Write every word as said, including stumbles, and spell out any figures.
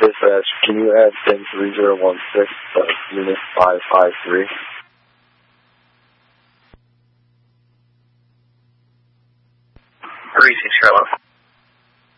Dispatch, can you add pin three zero one six to unit five five three? Greasy, Charlotte.